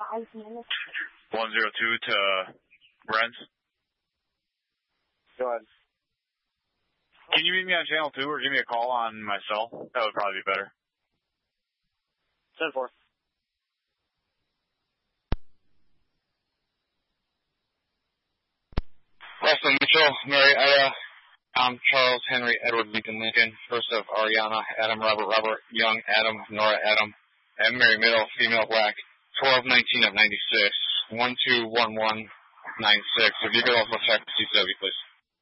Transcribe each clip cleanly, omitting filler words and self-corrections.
102 to Renz. Go ahead. Can you meet me on channel 2 or give me a call on my cell? That would probably be better. 10-4. Russell Mitchell, Mary Ida, Tom Charles, Henry Edward Lincoln, Joseph Ariana, Adam Robert Young, Adam Nora Adam, and Mary Middle, female black, 1219 of 96, 121196. If you could also check CCW, please.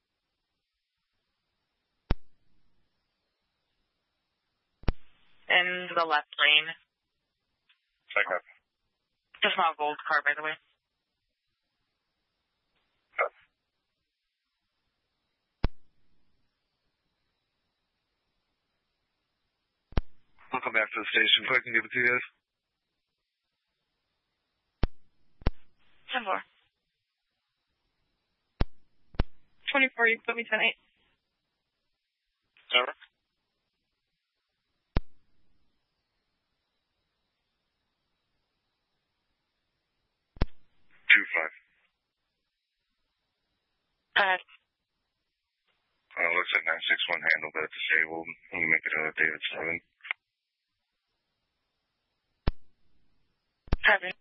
In the left lane. Check up. Just not a gold car, by the way. I'll come back to the station quick and give it to you guys. 10-4. 24, you put me 10-8. Over. 2-5. Looks like 961 handled that disabled. Let me make it a David 7. Copy.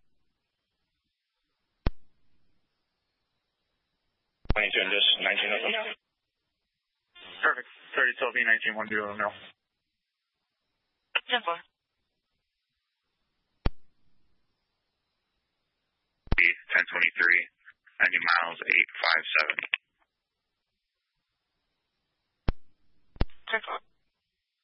22 and just 19 of them. No. Perfect. 30 till V19, 1 0 mil. 10-4. 1023, 90 miles, 857. 10-4.